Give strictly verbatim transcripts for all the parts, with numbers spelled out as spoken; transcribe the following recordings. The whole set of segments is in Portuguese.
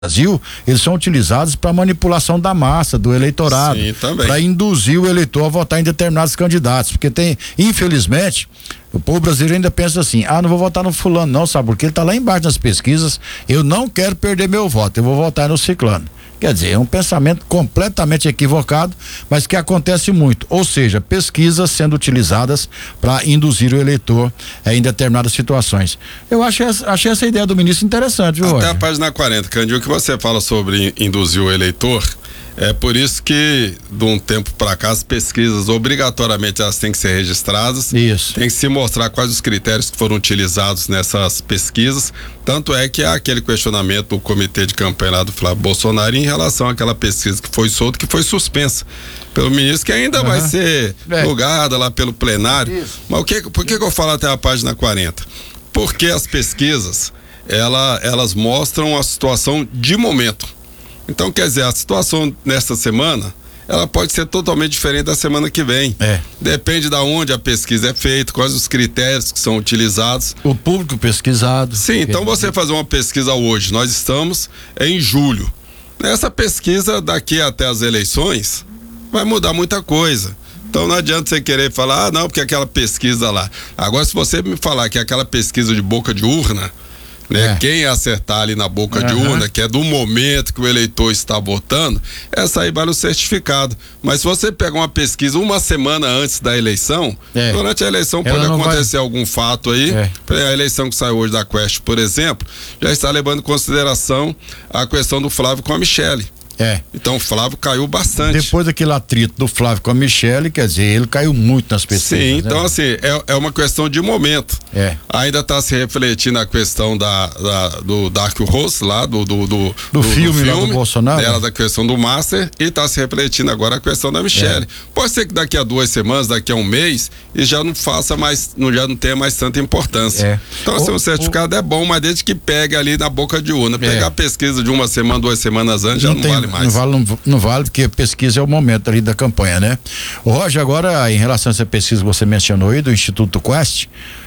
Brasil, eles são utilizados para manipulação da massa, do eleitorado, para induzir o eleitor a votar em determinados candidatos, porque tem, infelizmente, o povo brasileiro ainda pensa assim: ah, não vou votar no fulano não, sabe, porque ele tá lá embaixo nas pesquisas, eu não quero perder meu voto, eu vou votar no ciclano. Quer dizer, é um pensamento completamente equivocado, mas que acontece muito. Ou seja, pesquisas sendo utilizadas para induzir o eleitor eh, em determinadas situações. Eu achei, achei essa ideia do ministro interessante, viu, Até Roger? a página quarenta, Cândido, o que você fala sobre induzir o eleitor, é por isso que, de um tempo para cá, as pesquisas obrigatoriamente elas têm que ser registradas. Isso. Tem que se mostrar quais os critérios que foram utilizados nessas pesquisas. Tanto é que há aquele questionamento do comitê de campanha lá do Flávio Bolsonaro em relação àquela pesquisa que foi solta, que foi suspensa pelo ministro, que ainda uhum. vai ser é. julgada lá pelo plenário. Isso. Mas o que, por que, que eu falo até a página quarenta? Porque as pesquisas, ela, elas mostram a situação de momento. Então, quer dizer, a situação nesta semana, ela pode ser totalmente diferente da semana que vem. É. Depende de onde a pesquisa é feita, quais os critérios que são utilizados. O público pesquisado. Sim, então você fazer uma pesquisa hoje, nós estamos em julho. Nessa pesquisa, daqui até as eleições, vai mudar muita coisa. Então não adianta você querer falar, ah, não, porque aquela pesquisa lá. Agora, se você me falar que é aquela pesquisa de boca de urna, né? É. Quem acertar ali na boca uhum. de urna, que é do momento que o eleitor está votando, essa aí vale o certificado. Mas se você pegar uma pesquisa uma semana antes da eleição, é. durante a eleição Ela pode acontecer vai... algum fato aí. É. A eleição que saiu hoje da Quest, por exemplo, já está levando em consideração a questão do Flávio com a Michele. É. Então o Flávio caiu bastante. Depois daquele atrito do Flávio com a Michele, quer dizer, ele caiu muito nas pesquisas. Sim, então né? assim, é, é uma questão de momento. É. Ainda está se refletindo a questão da, da, do Dark Horse lá, do, do, do, do, do filme, do, filme do Bolsonaro. Dela, da questão do Master, e está se refletindo agora a questão da Michele. É. Pode ser que daqui a duas semanas, daqui a um mês, e já não faça mais, não, já não tenha mais tanta importância. É. Então, assim, o, o certificado o... é bom, mas desde que pegue ali na boca de urna. Pegar é. a pesquisa de uma semana, duas semanas antes, não já não tem, vale mais. Não vale, não, não vale, porque pesquisa é o momento ali da campanha, né? O Roger, agora, em relação a essa pesquisa que você mencionou aí, do Instituto Quest,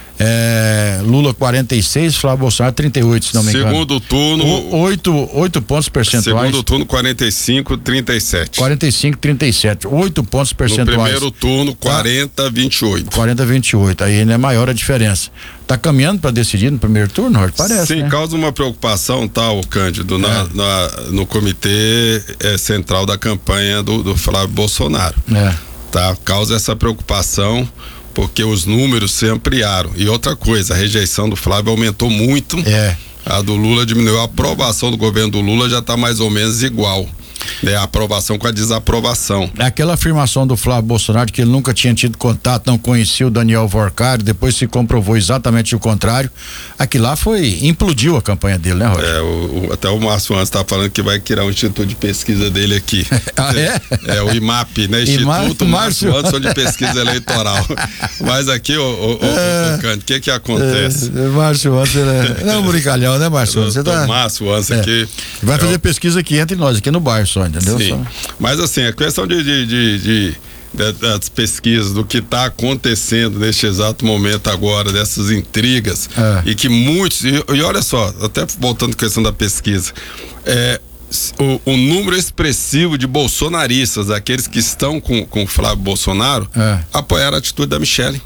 é, Lula quarenta e seis, Flávio Bolsonaro trinta e oito, se não me engano. Segundo turno. O, oito, oito pontos percentuais. Segundo turno, quarenta e cinco, trinta e sete. quarenta e cinco, trinta e sete. oito pontos percentuais. No primeiro turno, quarenta, vinte e oito. quarenta, vinte e oito. Aí ainda é maior a diferença. Tá caminhando para decidir no primeiro turno, parece. Sim, né? Causa uma preocupação, tal, tá, Cândido, na, é. na, no comitê é, central da campanha do, do Flávio Bolsonaro. É. Tá? Causa essa preocupação, porque os números se ampliaram. E outra coisa, a rejeição do Flávio aumentou muito. É. A do Lula diminuiu. A aprovação do governo do Lula já está mais ou menos igual. É a aprovação com a desaprovação. Aquela afirmação do Flávio Bolsonaro de que ele nunca tinha tido contato, não conhecia o Daniel Vorcari, depois se comprovou exatamente o contrário. Aquilo lá foi, implodiu a campanha dele, né, Roger? É, o, o, até o Márcio Antes está falando que vai criar um instituto de pesquisa dele aqui. Ah, é? É, é o I M A P, né? Instituto Márcio Antes de Pesquisa Eleitoral. Mas aqui, o, o, é, o, o Cândido, o que que acontece? É, Márcio Antes, né? Não, brincalhão, né, Márcio Antes? Você tá... Márcio Antes é. aqui. Vai é fazer o... pesquisa aqui entre nós, aqui no bairro só, entendeu? Sim. Só... Mas assim, a questão de, de, de, de, de das pesquisas, do que está acontecendo neste exato momento agora, dessas intrigas, é. e que muitos, e, e olha só, até voltando à questão da pesquisa, é, o, o número expressivo de bolsonaristas, aqueles que estão com, com o Flávio Bolsonaro, é. apoiaram a atitude da Michele.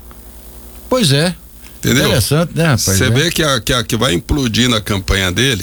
Pois é. Entendeu? Interessante, né, rapaz? Você é. vê que, a, que, a, que vai implodir na campanha dele,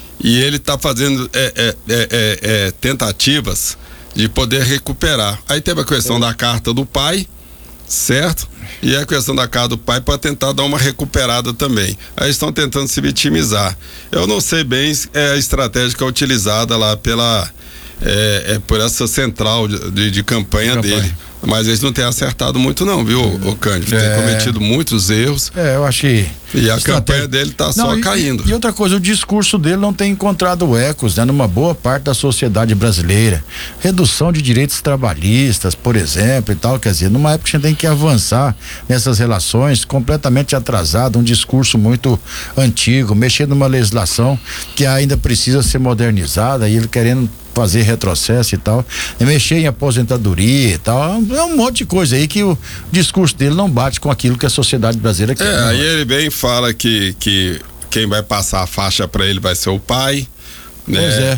e ele está fazendo é, é, é, é, é, tentativas de poder recuperar. Aí teve a questão é. da carta do pai, certo? E a questão da carta do pai para tentar dar uma recuperada também. Aí estão tentando se vitimizar. Eu não sei bem é, a estratégia que é utilizada lá pela é, é por essa central de, de, de campanha, campanha dele. Mas eles não têm acertado muito não, viu, o Cândido? É. Tem cometido muitos erros. É, eu achei. E a campanha dele tá só e, caindo. E outra coisa, o discurso dele não tem encontrado ecos, né, numa boa parte da sociedade brasileira. Redução de direitos trabalhistas, por exemplo, e tal, quer dizer, numa época que a gente tem que avançar nessas relações, completamente atrasado, um discurso muito antigo, mexer numa legislação que ainda precisa ser modernizada, e ele querendo fazer retrocesso e tal, e mexer em aposentadoria e tal, é um monte de coisa aí que o discurso dele não bate com aquilo que a sociedade brasileira quer. É, aí ele bem fala que, que quem vai passar a faixa para ele vai ser o pai, Pois é.